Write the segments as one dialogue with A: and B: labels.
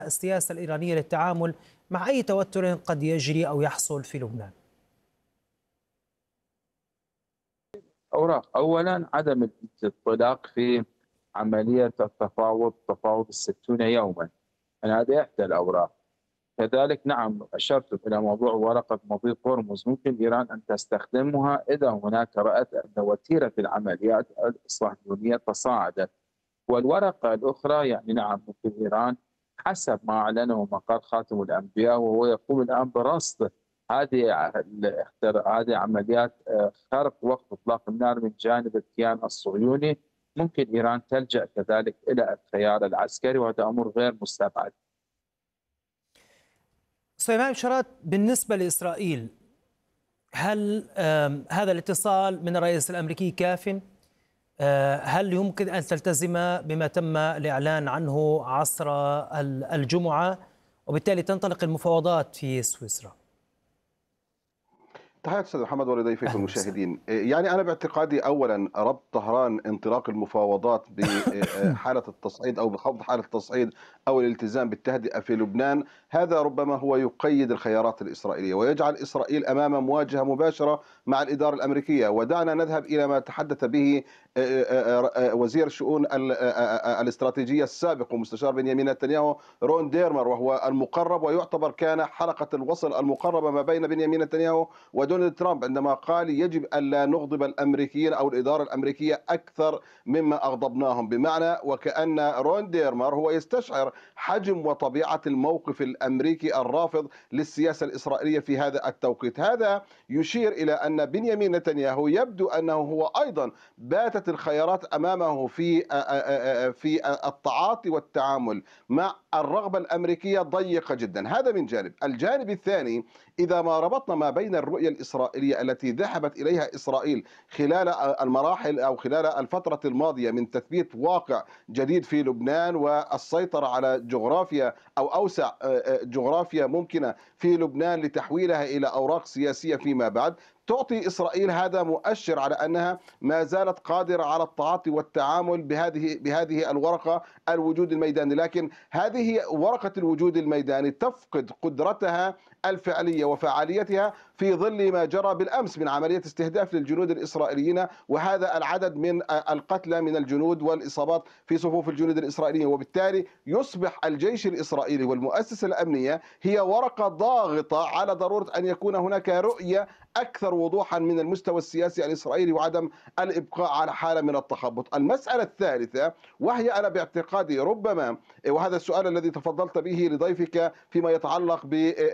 A: السياسة الإيرانية للتعامل مع أي توتر قد يجري أو يحصل في لبنان؟
B: أوراق. أولا عدم الانطلاق في عملية تفاوض الستون يوما، يعني هذه إحدى الأوراق. كذلك نعم أشرت إلى موضوع ورقة مضيق هرمز، ممكن إيران أن تستخدمها إذا هناك رأت أن وتيرة العمليات الصهيونية تصاعدت. والورقة الأخرى يعني نعم ممكن إيران حسب ما أعلنه مقر خاتم الأنبياء، وهو يقوم الآن برصد هذه عمليات خرق وقف إطلاق النار من جانب الكيان الصهيوني. ممكن إيران تلجأ كذلك إلى الخيار العسكري، وهذا أمر غير مستبعد.
A: سليمان بشارات، بالنسبة لإسرائيل هل هذا الاتصال من الرئيس الأمريكي كاف؟ هل يمكن أن تلتزم بما تم الإعلان عنه عصر الجمعة وبالتالي تنطلق المفاوضات في سويسرا؟
C: تحياتي استاذ محمد ولضيفك المشاهدين. يعني انا باعتقادي اولا ربط طهران انطلاق المفاوضات بحاله التصعيد او بخفض حاله التصعيد او الالتزام بالتهدئه في لبنان، هذا ربما هو يقيد الخيارات الاسرائيليه ويجعل اسرائيل امام مواجهه مباشره مع الاداره الامريكيه. ودعنا نذهب الى ما تحدث به وزير الشؤون الاستراتيجيه السابق ومستشار بنيامين نتنياهو رون ديرمر، وهو المقرب ويعتبر كان حلقه الوصل المقربه ما بين بنيامين نتنياهو ودونالد ترامب، عندما قال يجب ألا نغضب الأمريكيين أو الإدارة الأمريكية أكثر مما أغضبناهم، بمعنى وكأن رون ديرمر هو يستشعر حجم وطبيعة الموقف الأمريكي الرافض للسياسة الإسرائيلية في هذا التوقيت. هذا يشير إلى أن بنيامين نتنياهو يبدو أنه هو أيضا باتت الخيارات أمامه في التعاطي والتعامل مع الرغبة الأمريكية ضيقة جدا. هذا من جانب. الجانب الثاني، إذا ما ربطنا ما بين الرؤية الإسرائيلية التي ذهبت إليها إسرائيل خلال المراحل أو خلال الفترة الماضية من تثبيت واقع جديد في لبنان والسيطرة على جغرافيا أو أوسع جغرافيا ممكنة في لبنان لتحويلها إلى أوراق سياسية فيما بعد، تعطي إسرائيل هذا مؤشر على أنها ما زالت قادرة على التعاطي والتعامل بهذه الورقة الوجود الميداني. لكن هذه ورقة الوجود الميداني تفقد قدرتها الفعلية وفعاليتها في ظل ما جرى بالأمس من عملية استهداف للجنود الإسرائيليين، وهذا العدد من القتلى من الجنود والإصابات في صفوف الجنود الإسرائيليين. وبالتالي يصبح الجيش الإسرائيلي والمؤسسة الأمنية هي ورقة ضاغطة على ضرورة أن يكون هناك رؤية أكثر وضوحا من المستوى السياسي الإسرائيلي وعدم الإبقاء على حالة من التخبط. المسألة الثالثة، وهي أنا باعتقادي ربما، وهذا السؤال الذي تفضلت به لضيفك فيما يتعلق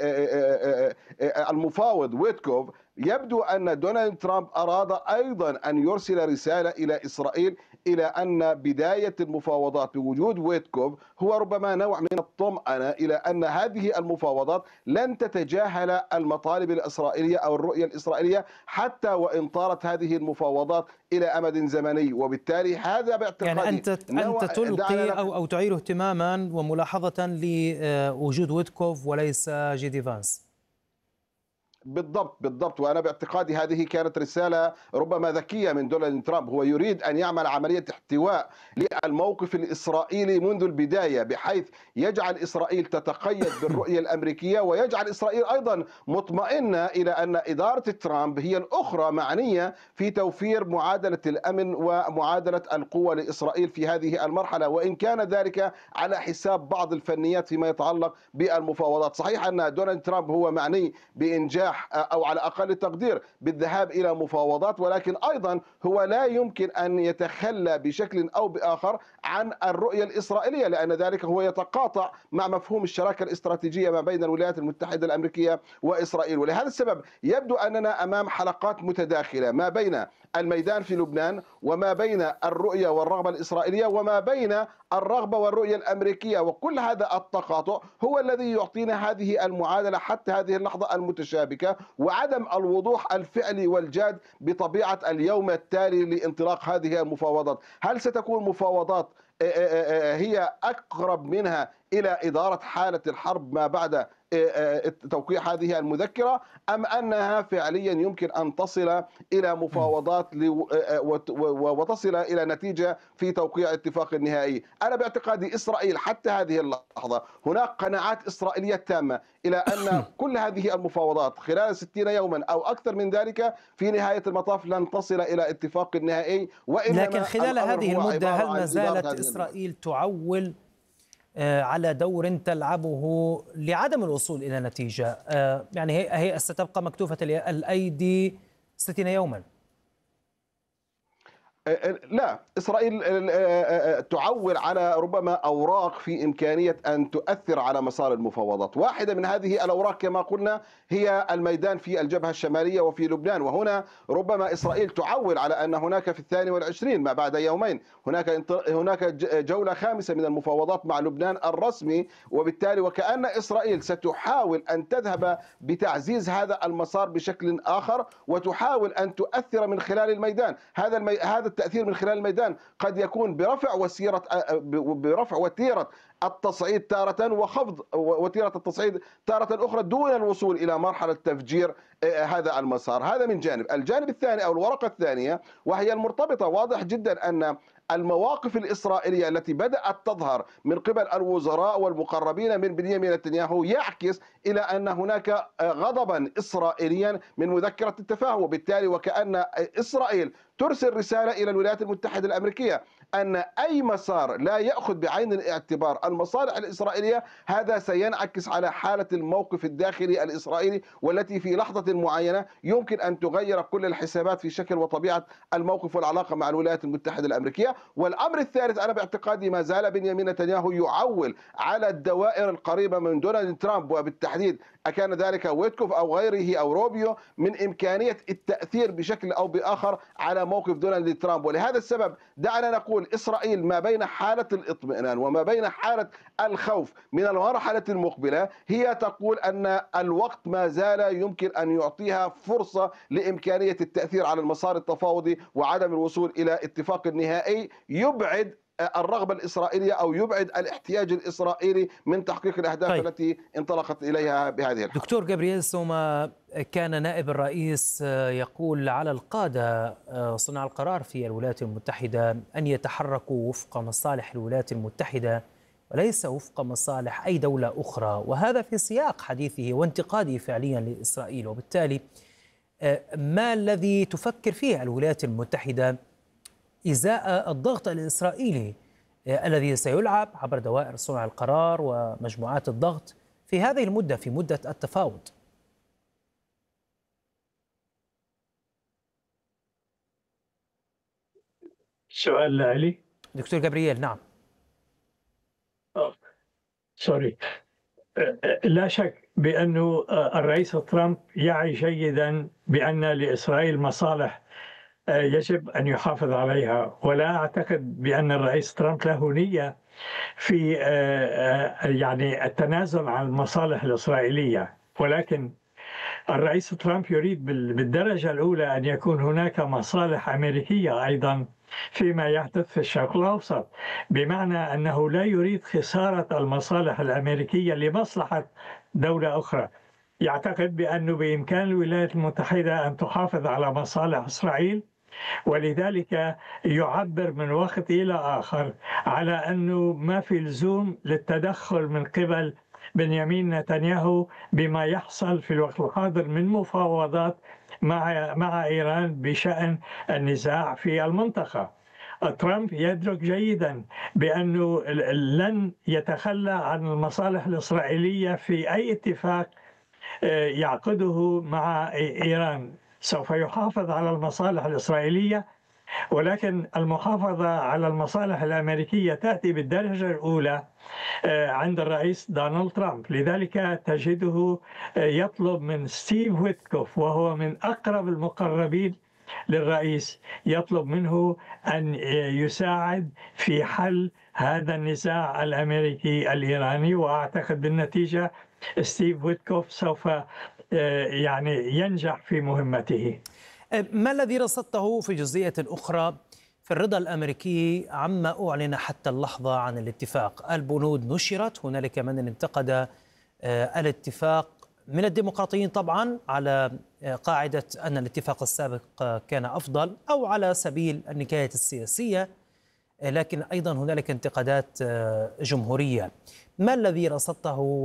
C: بالمفاوض ويتكوف، يبدو أن دونالد ترامب أراد أيضا أن يرسل رسالة إلى إسرائيل إلى أن بداية المفاوضات بوجود ويتكوف هو ربما نوع من الطمأنة إلى أن هذه المفاوضات لن تتجاهل المطالب الإسرائيلية أو الرؤية الإسرائيلية حتى وإن طالت هذه المفاوضات إلى أمد زمني. وبالتالي هذا باعتقادي
A: يعني أنت تلقي أو تعير اهتماما وملاحظة لوجود ويتكوف وليس جيدي فانس.
C: بالضبط. وأنا باعتقادي هذه كانت رسالة ربما ذكية من دونالد ترامب، هو يريد أن يعمل عملية احتواء للموقف الإسرائيلي منذ البداية، بحيث يجعل إسرائيل تتقيد بالرؤية الأمريكية ويجعل إسرائيل أيضا مطمئنة إلى أن إدارة ترامب هي الأخرى معنية في توفير معادلة الأمن ومعادلة القوة لإسرائيل في هذه المرحلة، وإن كان ذلك على حساب بعض الفنيات فيما يتعلق بالمفاوضات. صحيح أن دونالد ترامب هو معني بإنجاح أو على أقل تقدير بالذهاب إلى مفاوضات، ولكن أيضا هو لا يمكن أن يتخلى بشكل أو بآخر عن الرؤية الإسرائيلية، لأن ذلك هو يتقاطع مع مفهوم الشراكة الاستراتيجية ما بين الولايات المتحدة الأمريكية وإسرائيل. ولهذا السبب يبدو أننا أمام حلقات متداخلة ما بين الميدان في لبنان وما بين الرؤية والرغبة الإسرائيلية وما بين الرغبة والرؤية الأمريكية، وكل هذا التقاطع هو الذي يعطينا هذه المعادلة حتى هذه اللحظة المتشابكة، وعدم الوضوح الفعلي والجاد بطبيعة اليوم التالي لانطلاق هذه المفاوضات. هل ستكون مفاوضات هي أقرب منها إلى إدارة حالة الحرب ما بعد توقيع هذه المذكرة، أم أنها فعليا يمكن أن تصل إلى مفاوضات وتصل إلى نتيجة في توقيع اتفاق نهائي؟ أنا باعتقادي إسرائيل حتى هذه اللحظة هناك قناعات إسرائيلية تامة إلى أن كل هذه المفاوضات خلال 60 يوما أو أكثر من ذلك في نهاية المطاف لن تصل إلى اتفاق نهائي، وإنما
A: لكن خلال هذه المدة هل ما زالت إسرائيل تعول على دور تلعبه لعدم الوصول إلى نتيجة؟ يعني هي ستبقى مكتوفة الأيدي 60 يوما؟
C: لا، إسرائيل تعول على ربما أوراق في إمكانية أن تؤثر على مسار المفاوضات. واحدة من هذه الأوراق كما قلنا هي الميدان في الجبهة الشمالية وفي لبنان، وهنا ربما إسرائيل تعول على أن هناك في 22 ما بعد يومين هناك جولة خامسة من المفاوضات مع لبنان الرسمي، وبالتالي وكأن إسرائيل ستحاول أن تذهب بتعزيز هذا المسار بشكل آخر وتحاول أن تؤثر من خلال الميدان. هذا التأثير من خلال الميدان قد يكون برفع وتيرة التصعيد تارة وخفض وتيرة التصعيد تارة أخرى دون الوصول إلى مرحلة تفجير هذا المسار. هذا من جانب. الجانب الثاني أو الورقة الثانية وهي المرتبطة، واضح جدا أن المواقف الإسرائيلية التي بدأت تظهر من قبل الوزراء والمقربين من بنيامين نتنياهو يعكس إلى أن هناك غضبا إسرائيليا من مذكرة التفاهم، وبالتالي وكأن إسرائيل ترسل رسالة إلى الولايات المتحدة الأمريكية أن أي مسار لا يأخذ بعين الاعتبار المصالح الإسرائيلية هذا سينعكس على حالة الموقف الداخلي الإسرائيلي، والتي في لحظة معينة يمكن أن تغير كل الحسابات في شكل وطبيعة الموقف والعلاقة مع الولايات المتحدة الأمريكية. والأمر الثالث، أنا باعتقادي ما زال بنيامين نتنياهو يعول على الدوائر القريبة من دونالد ترامب، وبالتحديد أكان ذلك ويتكوف أو غيره أو روبيو، من إمكانية التأثير بشكل أو بآخر على موقف دونالد ترامب. ولهذا السبب دعنا نقول إسرائيل ما بين حالة الاطمئنان وما بين حالة الخوف من المرحلة المقبلة هي تقول أن الوقت ما زال يمكن أن يعطيها فرصة لإمكانية التأثير على المسار التفاوضي وعدم الوصول إلى اتفاق نهائي يبعد الرغبة الإسرائيلية أو يبعد الاحتياج الإسرائيلي من تحقيق الأهداف التي انطلقت إليها بهذه الحالة.
A: دكتور جابرييل سوما، كان نائب الرئيس يقول على القادة صناع القرار في الولايات المتحدة أن يتحركوا وفق مصالح الولايات المتحدة وليس وفق مصالح أي دولة أخرى، وهذا في سياق حديثه وانتقاده فعليا لإسرائيل. وبالتالي ما الذي تفكر فيه الولايات المتحدة إزاء الضغط الإسرائيلي الذي سيلعب عبر دوائر صنع القرار ومجموعات الضغط في هذه المدة، في مدة التفاوض؟
D: سؤال لي
A: دكتور جابرييل. نعم.
D: سوري. لا شك بأنه الرئيس ترامب يعي جيدا بأن لإسرائيل مصالح يجب أن يحافظ عليها، ولا أعتقد بأن الرئيس ترامب له نية في يعني التنازل عن المصالح الإسرائيلية، ولكن الرئيس ترامب يريد بالدرجة الأولى أن يكون هناك مصالح أمريكية أيضا فيما يحدث في الشرق الأوسط، بمعنى أنه لا يريد خسارة المصالح الأمريكية لمصلحة دولة أخرى. يعتقد بأنه بإمكان الولايات المتحدة أن تحافظ على مصالح إسرائيل، ولذلك يعبر من وقت إلى آخر على أنه ما في لزوم للتدخل من قبل بنيامين نتنياهو بما يحصل في الوقت الحاضر من مفاوضات مع إيران بشأن النزاع في المنطقة. ترامب يدرك جيدا بأنه لن يتخلى عن المصالح الإسرائيلية في أي اتفاق يعقده مع إيران. سوف يحافظ على المصالح الإسرائيلية، ولكن المحافظة على المصالح الأمريكية تأتي بالدرجة الأولى عند الرئيس دونالد ترامب. لذلك تجده يطلب من ستيف ويتكوف، وهو من أقرب المقربين للرئيس، يطلب منه أن يساعد في حل هذا النزاع الأمريكي الإيراني. وأعتقد بالنتيجة ستيف ويتكوف سوف يعني ينجح في مهمته.
A: ما الذي رصدته في جزئية أخرى في الرضا الأمريكي عما أعلن حتى اللحظة عن الاتفاق. البنود نشرت، هنالك من انتقد الاتفاق من الديمقراطيين طبعا على قاعدة أن الاتفاق السابق كان أفضل أو على سبيل النكاية السياسية، لكن أيضا هنالك انتقادات جمهورية. ما الذي رصدته